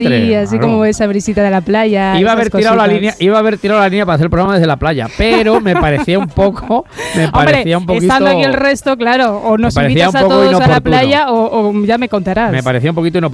Sí, así claro. como esa brisita de la playa. Iba a esas haber tirado la cositas. línea, iba a haber tirado la línea para hacer el programa desde la playa, pero me parecía un poco, Hombre, un poquito, estando aquí el resto, claro, o nos me parecía invitas un a poco todos a la inoportuno. playa o ya me contarás. Me parecía un poquito inoportuno.